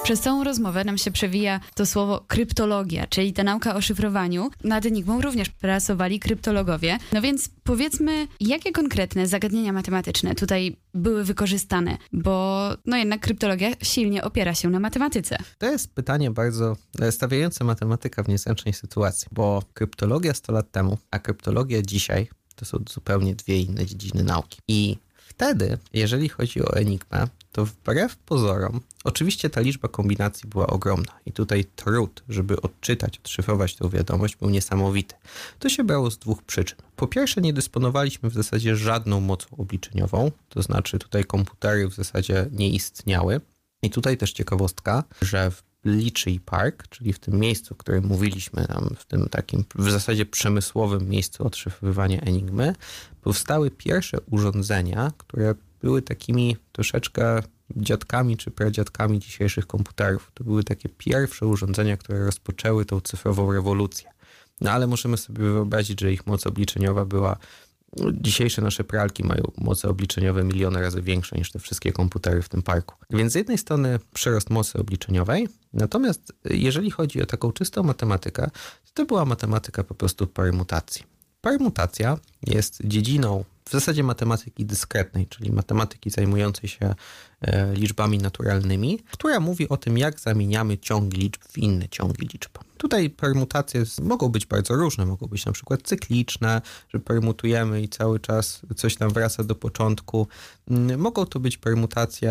Przez całą rozmowę nam się przewija to słowo kryptologia, czyli ta nauka o szyfrowaniu. Nad Enigmą również pracowali kryptologowie. No więc powiedzmy, jakie konkretne zagadnienia matematyczne tutaj były wykorzystane, bo no jednak kryptologia silnie opiera się na matematyce. To jest pytanie bardzo stawiające matematyka w niezręcznej sytuacji, bo kryptologia 100 lat temu, a kryptologia dzisiaj to są zupełnie dwie inne dziedziny nauki. I wtedy, jeżeli chodzi o Enigmę, to wbrew pozorom, oczywiście ta liczba kombinacji była ogromna i tutaj trud, żeby odczytać, odszyfrować tę wiadomość był niesamowity. To się brało z dwóch przyczyn. Po pierwsze, nie dysponowaliśmy w zasadzie żadną mocą obliczeniową, to znaczy tutaj komputery w zasadzie nie istniały. I tutaj też ciekawostka, że w Bletchley Park, czyli w tym miejscu, o którym mówiliśmy, tam w tym takim w zasadzie przemysłowym miejscu odszyfrowywania Enigmy, powstały pierwsze urządzenia, które były takimi troszeczkę dziadkami czy pradziadkami dzisiejszych komputerów. To były takie pierwsze urządzenia, które rozpoczęły tą cyfrową rewolucję. No ale możemy sobie wyobrazić, że ich moc obliczeniowa była... Dzisiejsze nasze pralki mają moce obliczeniowe miliony razy większe niż te wszystkie komputery w tym parku. Więc z jednej strony przyrost mocy obliczeniowej, natomiast jeżeli chodzi o taką czystą matematykę, to była matematyka po prostu permutacji. Permutacja jest dziedziną w zasadzie matematyki dyskretnej, czyli matematyki zajmującej się liczbami naturalnymi, która mówi o tym, jak zamieniamy ciągi liczb w inne ciągi liczb. Tutaj permutacje mogą być bardzo różne, mogą być na przykład cykliczne, że permutujemy i cały czas coś nam wraca do początku. Mogą to być permutacje